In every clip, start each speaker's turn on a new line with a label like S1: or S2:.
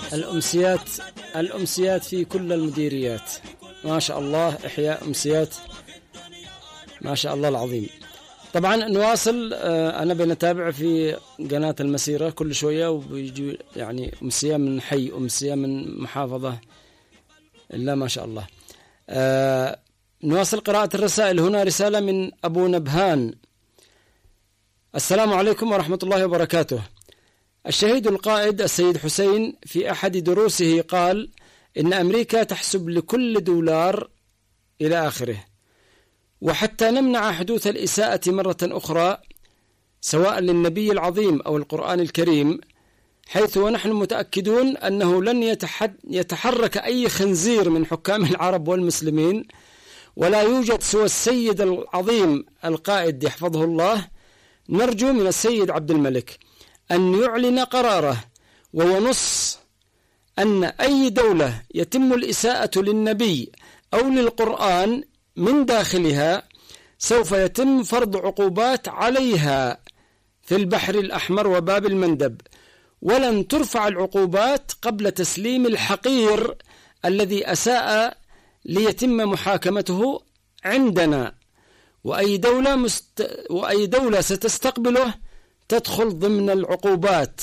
S1: الأمسيات الأمسيات في كل المديريات، ما شاء الله، إحياء أمسيات ما شاء الله العظيم. طبعا نواصل، أنا بنتابع في قناة المسيرة كل شوية، وبيجي يعني أمسية من حي، أمسية من محافظة، إلا ما شاء الله. نواصل قراءة الرسائل. هنا رسالة من أبو نبهان: السلام عليكم ورحمة الله وبركاته. الشهيد القائد السيد حسين في أحد دروسه قال إن أمريكا تحسب لكل دولار إلى آخره، وحتى نمنع حدوث الإساءة مرة أخرى سواء للنبي العظيم أو القرآن الكريم، حيث ونحن متأكدون أنه لن يتحرك أي خنزير من حكام العرب والمسلمين، ولا يوجد سوى السيد العظيم القائد يحفظه الله. نرجو من السيد عبد الملك أن يعلن قراره وينص أن أي دولة يتم الإساءة للنبي أو للقرآن من داخلها سوف يتم فرض عقوبات عليها في البحر الأحمر وباب المندب، ولن ترفع العقوبات قبل تسليم الحقير الذي أساء ليتم محاكمته عندنا، وأي دولة ستستقبله تدخل ضمن العقوبات،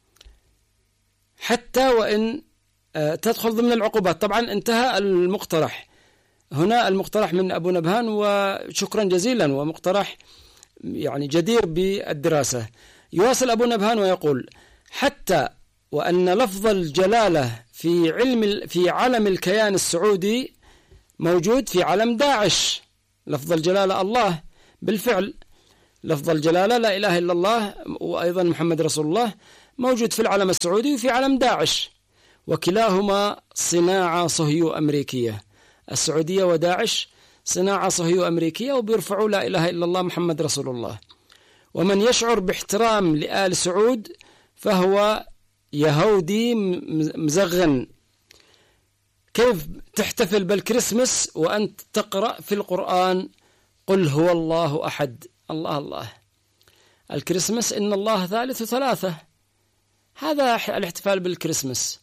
S1: حتى وإن تدخل ضمن العقوبات. طبعا انتهى المقترح هنا، المقترح من أبو نبهان، وشكرا جزيلا، ومقترح يعني جدير بالدراسة. يواصل أبو نبهان ويقول: حتى وأن لفظ الجلالة في علم الكيان السعودي موجود في علم داعش. لفظ الجلالة الله بالفعل، لفظ الجلالة لا إله إلا الله وأيضا محمد رسول الله موجود في العلم السعودي وفي علم داعش، وكلاهما صناعة صهيو أمريكية. السعودية وداعش صناعة صهيو أمريكية، وبيرفعوا لا إله إلا الله محمد رسول الله. ومن يشعر باحترام لآل سعود فهو يهودي مزغن. كيف تحتفل بالكريسماس وأنت تقرأ في القرآن قل هو الله أحد؟ الله الله، الكريسماس إن الله ثالث ثلاثة، هذا الاحتفال بالكريسماس.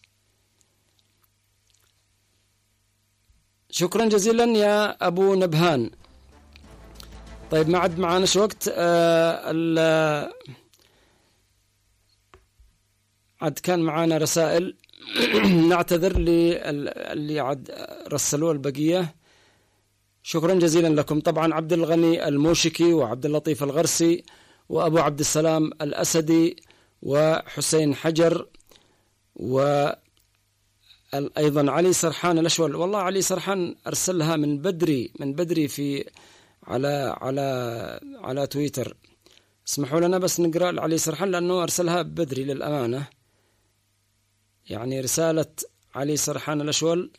S1: شكرا جزيلا يا أبو نبهان. طيب ما عاد معاناش وقت، عاد كان معانا رسائل نعتذر اللي عاد رسلوا البقية. شكرا جزيلا لكم. طبعا عبد الغني الموشكي وعبد اللطيف الغرسي وأبو عبد السلام الأسدي وحسين حجر وأيضا علي سرحان الأشول. والله علي سرحان أرسلها من بدري في على تويتر. اسمحوا لنا بس نقرأ علي سرحان لأنه أرسلها بدري للأمانة. يعني رسالة علي سرحان الأشول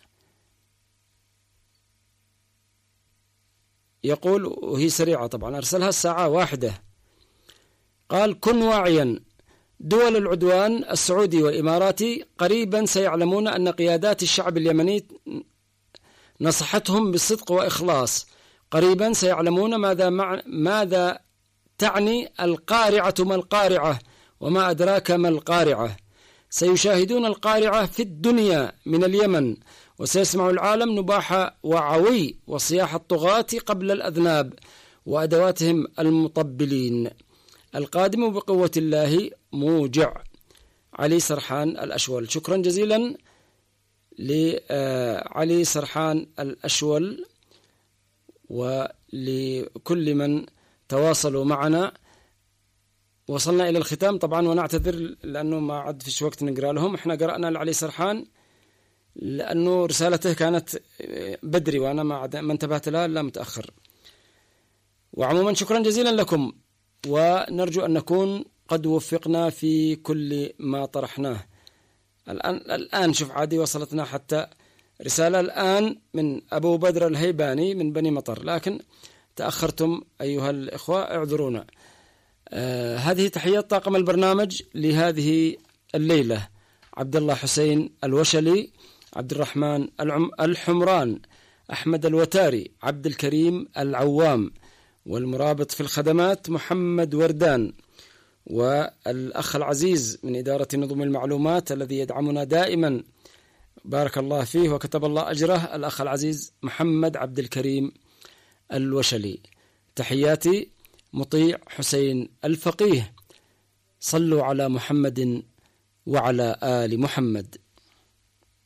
S1: يقول، وهي سريعة طبعا، أرسلها الساعة 1. قال: كن واعيا، دول العدوان السعودي والإماراتي قريبا سيعلمون أن قيادات الشعب اليمني نصحتهم بصدق وإخلاص. قريبا سيعلمون ماذا تعني القارعة، ما القارعة، وما أدراك ما القارعة. سيشاهدون القارعة في الدنيا من اليمن، وسيسمع العالم نباح وعوي وصياح الطغاة قبل الأذناب وأدواتهم المطبلين. القادم بقوة الله موجع. علي سرحان الأشول. شكرا جزيلا لعلي سرحان الأشول ولكل من تواصلوا معنا. وصلنا إلى الختام طبعا، ونعتذر لأنه ما عاد فيش وقت نقرأ لهم. احنا قرأنا لعلي سرحان لأنه رسالته كانت بدري وأنا ما انتبهت لها إلا متأخر. وعموما شكرا جزيلا لكم، ونرجو أن نكون قد وفقنا في كل ما طرحناه. الآن شوف عادي وصلتنا حتى رسالة الآن من أبو بدر الهيباني من بني مطر، لكن تأخرتم أيها الإخوة، اعذرونا. هذه تحيات طاقم البرنامج لهذه الليلة: عبد الله حسين الوشلي، عبد الرحمن الحمران، أحمد الوتاري، عبد الكريم العوام، والمرابط في الخدمات محمد وردان، والأخ العزيز من إدارة نظم المعلومات الذي يدعمنا دائما، بارك الله فيه وكتب الله أجره، الأخ العزيز محمد عبد الكريم الوشلي. تحياتي مطيع حسين الفقيه. صلوا على محمد وعلى آل محمد.